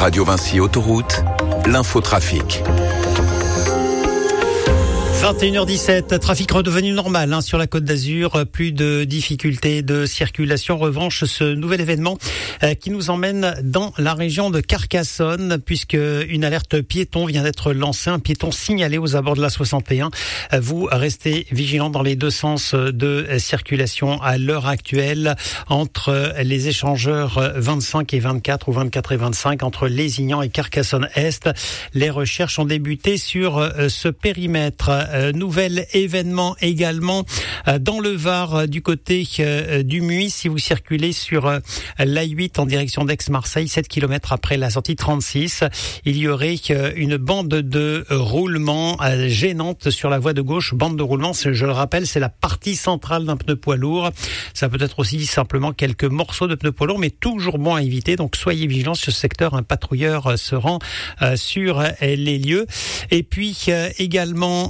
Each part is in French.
Radio Vinci Autoroute, l'infotrafic. 21h17, trafic redevenu normal sur la Côte d'Azur, plus de difficultés de circulation. En revanche, ce nouvel événement qui nous emmène dans la région de Carcassonne, puisque une alerte piéton vient d'être lancée, un piéton signalé aux abords de la 61. Vous restez vigilants dans les deux sens de circulation à l'heure actuelle, entre les échangeurs 25 et 24 ou 24 et 25, entre Lézignan et Carcassonne-Est. Les recherches ont débuté sur ce périmètre. Nouvel événement également dans le Var, du côté du Muy. Si vous circulez sur l'A8 en direction d'Aix-Marseille, 7 km après la sortie 36, il y aurait une bande de roulement gênante sur la voie de gauche. Bande de roulement, je le rappelle, c'est la partie centrale d'un pneu poids lourd. Ça peut être aussi simplement quelques morceaux de pneu poids lourd, mais toujours bon à éviter. Donc soyez vigilants sur ce secteur. Un patrouilleur se rend sur les lieux. Et puis également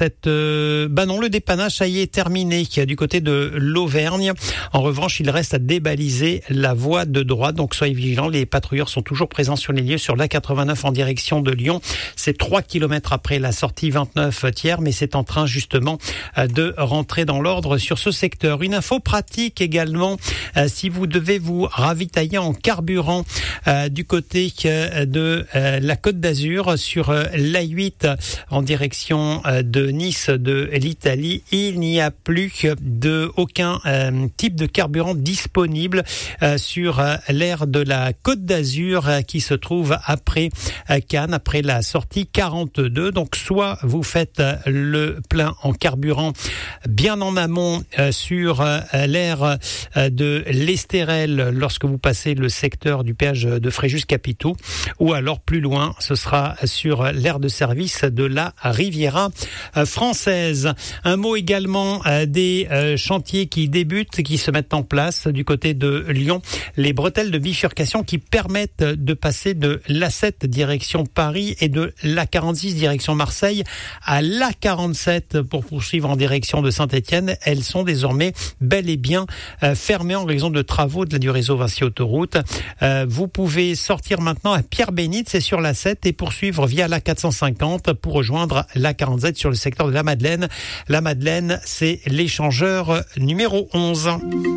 le dépannage, ça y est, terminé du côté de l'Auvergne. En revanche, il reste à débaliser la voie de droite, donc soyez vigilants. Les patrouilleurs sont toujours présents sur les lieux sur l'A89 en direction de Lyon. C'est 3 km après la sortie 29 tiers, mais c'est en train justement de rentrer dans l'ordre sur ce secteur. Une info pratique également, si vous devez vous ravitailler en carburant du côté de la Côte d'Azur sur l'A8 en direction de Nice, de l'Italie, il n'y a plus aucun type de carburant disponible sur l'aire de la Côte d'Azur qui se trouve après Cannes, après la sortie 42. Donc soit vous faites le plein en carburant bien en amont sur l'aire de l'Estérel lorsque vous passez le secteur du péage de Fréjus-Capitaux, ou alors plus loin, ce sera sur l'aire de service de la Riviera française. Un mot également des chantiers qui débutent, qui se mettent en place du côté de Lyon. Les bretelles de bifurcation qui permettent de passer de l'A7 direction Paris et de l'A46 direction Marseille à l'A47 pour poursuivre en direction de Saint-Étienne. Elles sont désormais bel et bien fermées en raison de travaux du réseau Vinci Autoroute. Vous pouvez sortir maintenant à Pierre-Bénite, c'est sur l'A7, et poursuivre via l'A450 pour rejoindre l'A47 sur le secteur de la Madeleine. La Madeleine, c'est l'échangeur numéro 11.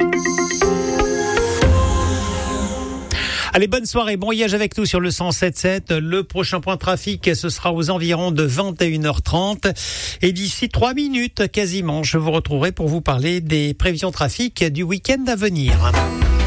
Allez, bonne soirée, bon voyage avec nous sur le 107.7. Le prochain point trafic, ce sera aux environs de 21h30. Et d'ici 3 minutes, quasiment, je vous retrouverai pour vous parler des prévisions trafic du week-end à venir.